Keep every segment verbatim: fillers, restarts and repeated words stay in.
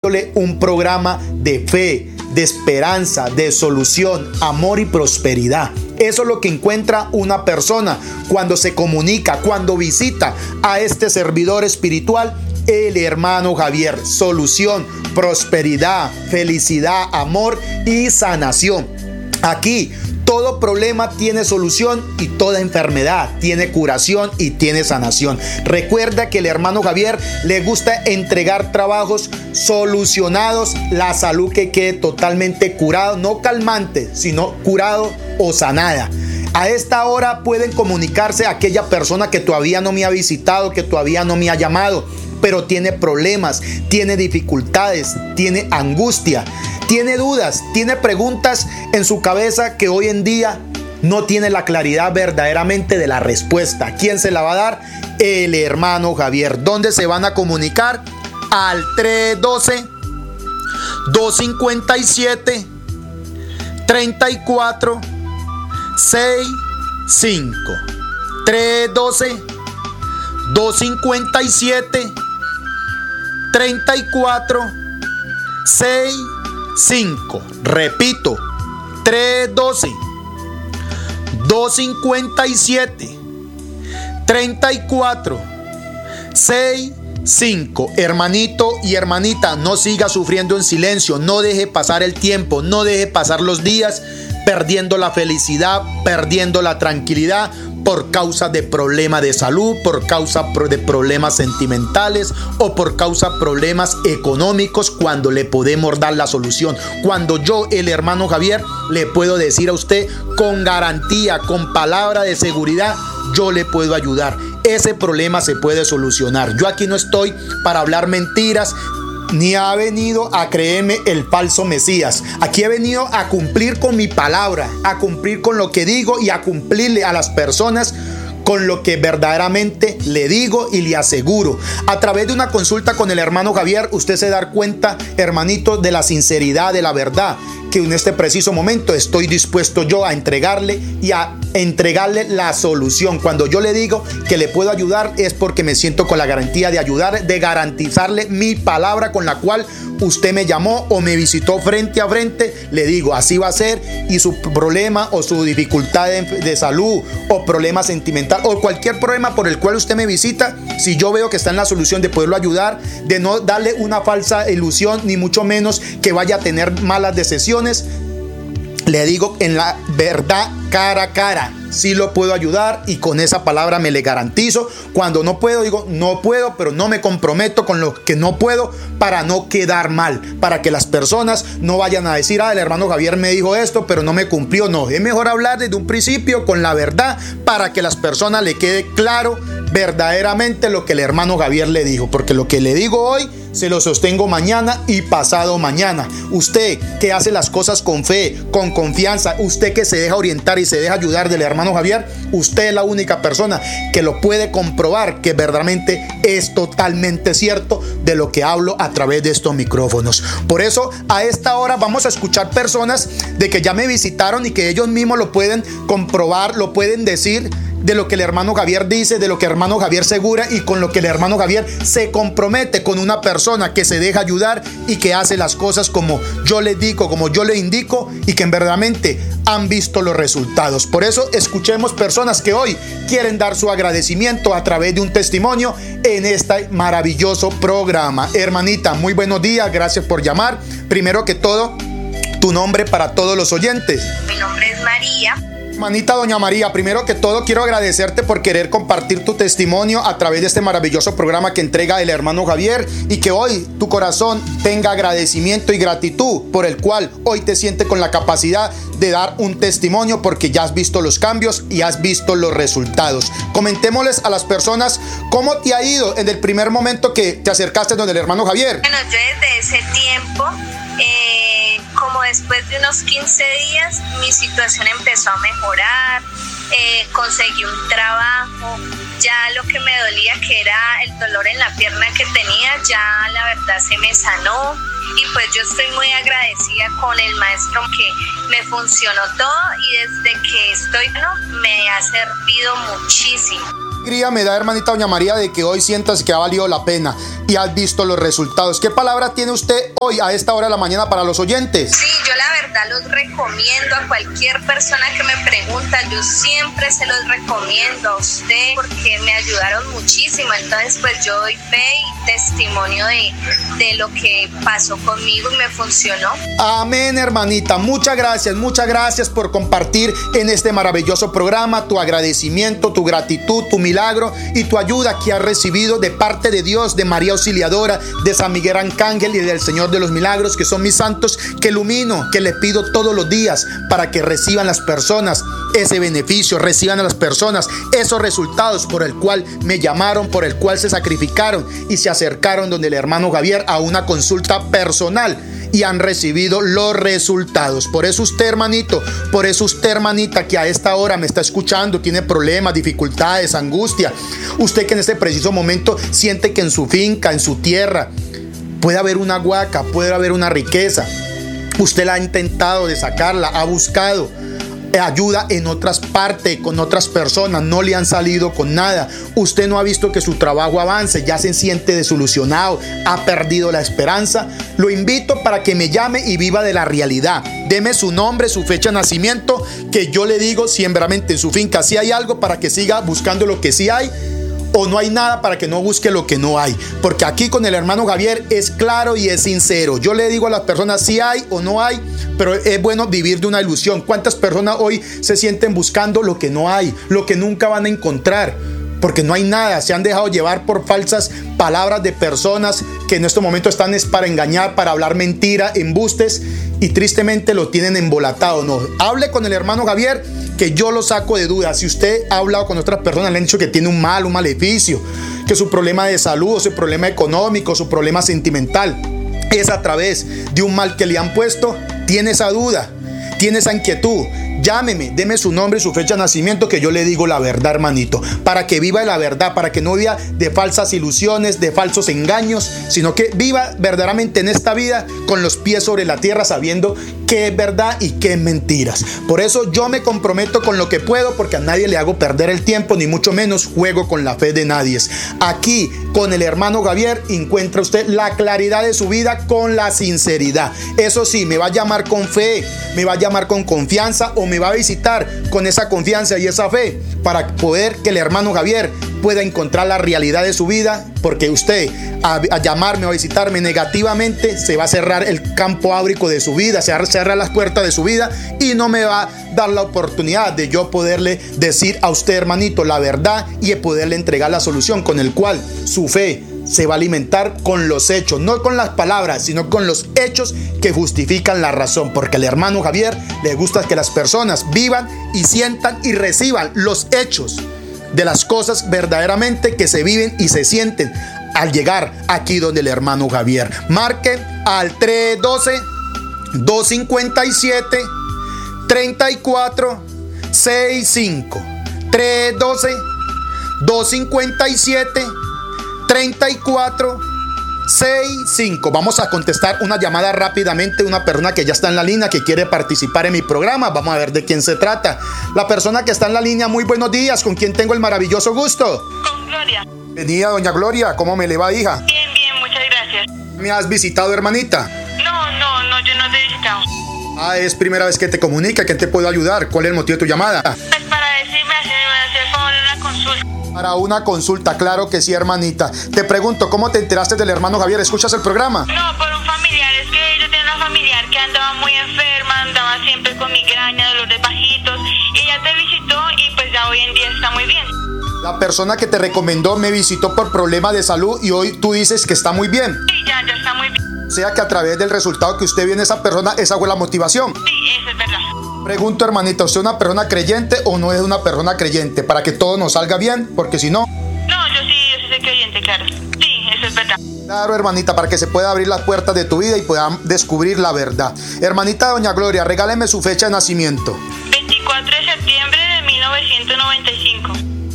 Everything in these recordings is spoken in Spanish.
ofreciéndole un programa de fe, de esperanza, de solución, amor y prosperidad. Eso es lo que encuentra una persona cuando se comunica, cuando visita a este servidor espiritual, el hermano Javier. Solución, prosperidad, felicidad, amor y sanación. Aquí todo problema tiene solución y toda enfermedad tiene curación y tiene sanación. Recuerda que el hermano Javier le gusta entregar trabajos solucionados, la salud que quede totalmente curado, no calmante, sino curado o sanada. A esta hora pueden comunicarse a aquella persona que todavía no me ha visitado, que todavía no me ha llamado, pero tiene problemas, tiene dificultades, tiene angustia, tiene dudas, tiene preguntas en su cabeza que hoy en día no tiene la claridad verdaderamente de la respuesta. ¿Quién se la va a dar? El hermano Javier. ¿Dónde se van a comunicar? Al tres uno dos, dos cinco siete, tres cuatro seis cinco. tres uno dos, dos cinco siete, tres cuatro seis cinco. Repito, tres uno dos, dos cinco siete, tres cuatro seis cinco. Hermanito y hermanita, no siga sufriendo en silencio, no deje pasar el tiempo, no deje pasar los días perdiendo la felicidad, perdiendo la tranquilidad por causa de problemas de salud, por causa de problemas sentimentales o por causa de problemas económicos, cuando le podemos dar la solución. Cuando yo, el hermano Javier, le puedo decir a usted con garantía, con palabra de seguridad, yo le puedo ayudar. Ese problema se puede solucionar. Yo aquí no estoy para hablar mentiras, ni ha venido a creerme el falso Mesías. Aquí he venido a cumplir con mi palabra, a cumplir con lo que digo y a cumplirle a las personas con lo que verdaderamente le digo y le aseguro. A través de una consulta con el hermano Javier, usted se da cuenta, hermanito, de la sinceridad, de la verdad, que en este preciso momento estoy dispuesto yo a entregarle y a entregarle la solución. Cuando yo le digo que le puedo ayudar, es porque me siento con la garantía de ayudar, de garantizarle mi palabra con la cual usted me llamó o me visitó frente a frente. Le digo, así va a ser, y su problema o su dificultad de, de salud o problema sentimental o cualquier problema por el cual usted me visita, si yo veo que está en la solución de poderlo ayudar, de no darle una falsa ilusión, ni mucho menos que vaya a tener malas decisiones, le digo en la verdad, cara a cara, sí lo puedo ayudar, y con esa palabra me le garantizo. Cuando no puedo, digo no puedo, pero no me comprometo con lo que no puedo para no quedar mal, para que las personas no vayan a decir, ah, el hermano Javier me dijo esto, pero no me cumplió. No, es mejor hablar desde un principio con la verdad para que las personas le quede claro verdaderamente lo que el hermano Javier le dijo, porque lo que le digo hoy se lo sostengo mañana y pasado mañana. Usted que hace las cosas con fe, con confianza, usted que se deja orientar y se deja ayudar del hermano Javier, usted es la única persona que lo puede comprobar que verdaderamente es totalmente cierto de lo que hablo a través de estos micrófonos. Por eso a esta hora vamos a escuchar personas de que ya me visitaron y que ellos mismos lo pueden comprobar, lo pueden decir, de lo que el hermano Javier dice, de lo que el hermano Javier asegura y con lo que el hermano Javier se compromete con una persona que se deja ayudar y que hace las cosas como yo les digo, como yo les indico, y que verdaderamente han visto los resultados. Por eso escuchemos personas que hoy quieren dar su agradecimiento a través de un testimonio en este maravilloso programa. Hermanita, muy buenos días, gracias por llamar. Primero que todo, tu nombre para todos los oyentes. Mi nombre es María. Hermanita doña María, primero que todo quiero agradecerte por querer compartir tu testimonio a través de este maravilloso programa que entrega el hermano Javier, y que hoy tu corazón tenga agradecimiento y gratitud por el cual hoy te sientes con la capacidad de dar un testimonio, porque ya has visto los cambios y has visto los resultados. Comentémosles a las personas cómo te ha ido en el primer momento que te acercaste donde el hermano Javier. Bueno, yo desde ese tiempo, eh, como después de unos quince días, mi situación empezó a mejorar, eh, conseguí un trabajo, ya lo que me dolía, que era el dolor en la pierna que tenía, ya la verdad se me sanó, y pues yo estoy muy agradecida con el maestro que me funcionó todo, y desde que estoy, ¿no?, me ha servido muchísimo. alegría me da, hermanita doña María, de que hoy sientas que ha valido la pena y has visto los resultados. ¿Qué palabra tiene usted hoy a esta hora de la mañana para los oyentes? Sí, yo la verdad los recomiendo a cualquier persona que me pregunta. Yo siempre se los recomiendo a usted porque me ayudaron muchísimo. Entonces, pues yo doy fe y testimonio de, de lo que pasó conmigo y me funcionó. Amén, hermanita. Muchas gracias, muchas gracias por compartir en este maravilloso programa tu agradecimiento, tu gratitud, tu milagro y tu ayuda que has recibido de parte de Dios, de María Auxiliadora, de San Miguel Arcángel y del Señor de los Milagros, que son mis santos, que ilumino, que les pido todos los días para que reciban las personas ese beneficio, reciban a las personas esos resultados por el cual me llamaron, por el cual se sacrificaron y se acercaron donde el hermano Javier a una consulta personal y han recibido los resultados. Por eso usted, hermanito, por eso usted, hermanita, que a esta hora me está escuchando, tiene problemas, dificultades, angustia, usted que en este preciso momento siente que en su finca, en su tierra, puede haber una huaca, puede haber una riqueza, usted la ha intentado de sacarla, ha buscado ayuda en otras partes, con otras personas, no le han salido con nada, usted no ha visto que su trabajo avance, ya se siente desilusionado, ha perdido la esperanza, lo invito para que me llame y viva de la realidad. Deme su nombre, su fecha de nacimiento, que yo le digo si verdaderamente en su finca sí hay algo para que siga buscando lo que sí hay, o no hay nada para que no busque lo que no hay, porque aquí con el hermano Javier es claro y es sincero. Yo le digo a las personas si hay o no hay, pero es bueno vivir de una ilusión. ¿Cuántas personas hoy se sienten buscando lo que no hay, lo que nunca van a encontrar? Porque no hay nada, se han dejado llevar por falsas palabras de personas que en este momento están es para engañar, para hablar mentira, embustes, y tristemente lo tienen embolatado. No, hable con el hermano Javier, que yo lo saco de dudas. Si usted ha hablado con otras personas, le han dicho que tiene un mal, un maleficio, que su problema de salud, o su problema económico, su problema sentimental es a través de un mal que le han puesto, tiene esa duda, tiene esa inquietud, llámeme, deme su nombre y su fecha de nacimiento, que yo le digo la verdad, hermanito, para que viva de la verdad, para que no viva de falsas ilusiones, de falsos engaños, sino que viva verdaderamente en esta vida con los pies sobre la tierra, sabiendo qué es verdad y qué es mentiras. Por eso yo me comprometo con lo que puedo, porque a nadie le hago perder el tiempo, ni mucho menos juego con la fe de nadie. Aquí con el hermano Javier encuentra usted la claridad de su vida con la sinceridad. Eso sí, me va a llamar con fe, me va a llamar con confianza, o me va a visitar con esa confianza y esa fe, para poder que el hermano Javier pueda encontrar la realidad de su vida, porque usted a, a llamarme o a visitarme negativamente se va a cerrar el campo áurico de su vida, se va a cerrar las puertas de su vida y no me va a dar la oportunidad de yo poderle decir a usted, hermanito, la verdad y poderle entregar la solución con el cual su fe se va a alimentar con los hechos, no con las palabras, sino con los hechos que justifican la razón, porque al hermano Javier le gusta que las personas vivan y sientan y reciban los hechos de las cosas verdaderamente que se viven y se sienten al llegar aquí donde el hermano Javier. Marque al tres uno dos, dos cinco siete, tres cuatro seis cinco, tres uno dos, dos cinco siete, tres cuatro seis cinco. Vamos a contestar una llamada rápidamente, una persona que ya está en la línea, que quiere participar en mi programa. Vamos a ver de quién se trata. La persona que está en la línea, muy buenos días, ¿con quién tengo el maravilloso gusto? Con Gloria. Bienvenida, doña Gloria, ¿cómo me le va, hija? Bien, bien, muchas gracias. ¿Me has visitado, hermanita? No, no, no, yo no te he visitado. Ah, es primera vez que te comunica, ¿qué te puedo ayudar? ¿Cuál es el motivo de tu llamada? Pues para decirme, hacer, hacer favor una consulta. Para una consulta, claro que sí, hermanita. Te pregunto, ¿cómo te enteraste del hermano Javier? ¿Escuchas el programa? No, por un familiar. Es que yo tenía una familiar que andaba muy enferma, andaba siempre con migraña, dolores bajitos. Y ella te visitó y pues ya hoy en día está muy bien. La persona que te recomendó me visitó por problemas de salud y hoy tú dices que está muy bien. Sí, ya, ya está muy bien. O sea que a través del resultado que usted vio en esa persona, esa fue la motivación. Sí, eso es verdad. Pregunto, hermanita, ¿usted es una persona creyente o no es una persona creyente? Para que todo nos salga bien, porque si no... No, yo sí, yo sí soy creyente, claro. Sí, eso es verdad. Claro, hermanita, para que se pueda abrir las puertas de tu vida y puedan descubrir la verdad. Hermanita doña Gloria, regáleme su fecha de nacimiento. veinticuatro de septiembre de mil novecientos noventa y cinco.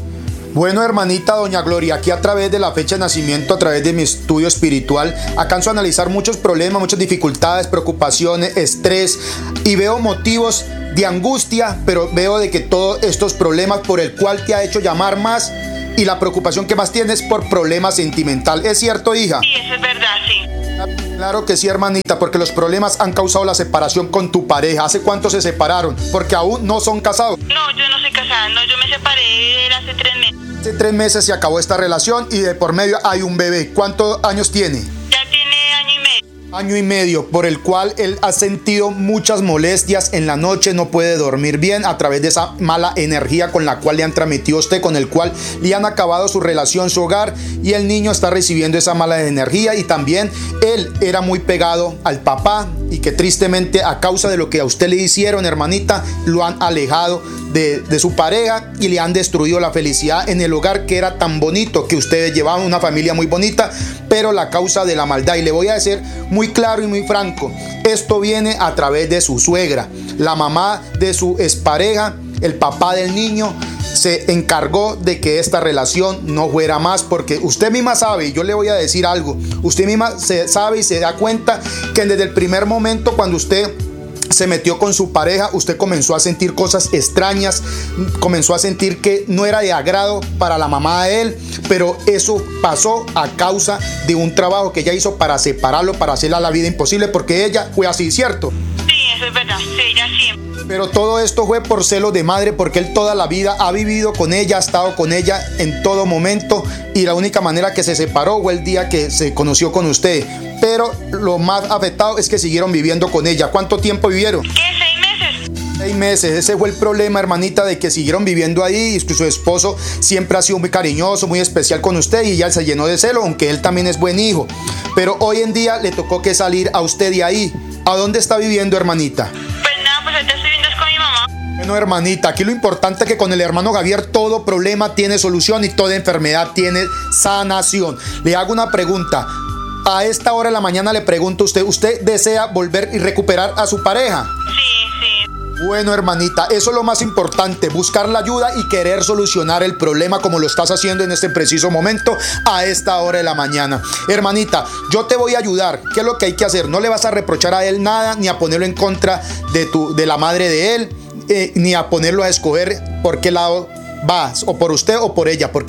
Bueno, hermanita doña Gloria, aquí a través de la fecha de nacimiento, a través de mi estudio espiritual, alcanzo a analizar muchos problemas, muchas dificultades, preocupaciones, estrés, y veo motivos de angustia, pero veo de que todos estos problemas por el cual te ha hecho llamar más y la preocupación que más tiene es por problemas sentimental. ¿Es cierto, hija? Sí, eso es verdad, sí. Claro que sí, hermanita, porque los problemas han causado la separación con tu pareja. ¿Hace cuánto se separaron? Porque aún no son casados. No, yo no soy casada, no, yo me separé de él hace tres meses. Hace tres meses se acabó esta relación y de por medio hay un bebé. ¿Cuántos años tiene? Ya tiene año y medio. Año y medio, por el cual él ha sentido muchas molestias en la noche, no puede dormir bien a través de esa mala energía con la cual le han transmitido a usted, con el cual le han acabado su relación, su hogar, y el niño está recibiendo esa mala energía. Y también él era muy pegado al papá y que tristemente a causa de lo que a usted le hicieron, hermanita, lo han alejado de, de su pareja y le han destruido la felicidad en el hogar que era tan bonito, que ustedes llevaban una familia muy bonita, pero la causa de la maldad. Y le voy a decir muy claro y muy franco, esto viene a través de su suegra, la mamá de su expareja. El papá del niño se encargó de que esta relación no fuera más, porque usted misma sabe, y yo le voy a decir algo, usted misma se sabe y se da cuenta que desde el primer momento cuando usted se metió con su pareja, usted comenzó a sentir cosas extrañas, comenzó a sentir que no era de agrado para la mamá de él, pero eso pasó a causa de un trabajo que ella hizo para separarlo, para hacerle la vida imposible, porque ella fue así, ¿cierto? Sí, eso es verdad, sí, ella siempre. Pero todo esto fue por celos de madre, porque él toda la vida ha vivido con ella, ha estado con ella en todo momento, y la única manera que se separó fue el día que se conoció con usted. Pero lo más afectado es que siguieron viviendo con ella. ¿Cuánto tiempo vivieron? ¿Qué? ¿Seis meses? Seis meses. Ese fue el problema, hermanita, de que siguieron viviendo ahí, y que su esposo siempre ha sido muy cariñoso, muy especial con usted, y ella se llenó de celo, aunque él también es buen hijo. Pero hoy en día le tocó que salir a usted de ahí. ¿A dónde está viviendo, hermanita? Pues nada, pues ahorita estoy viviendo es con mi mamá. Bueno, hermanita, aquí lo importante es que con el hermano Javier todo problema tiene solución y toda enfermedad tiene sanación. Le hago una pregunta. A esta hora de la mañana le pregunto a usted, ¿usted desea volver y recuperar a su pareja? Sí, sí. Bueno, hermanita, eso es lo más importante, buscar la ayuda y querer solucionar el problema como lo estás haciendo en este preciso momento a esta hora de la mañana. Hermanita, yo te voy a ayudar. ¿Qué es lo que hay que hacer? No le vas a reprochar a él nada, ni a ponerlo en contra de, tu, de la madre de él, eh, ni a ponerlo a escoger por qué lado vas, o por usted o por ella, porque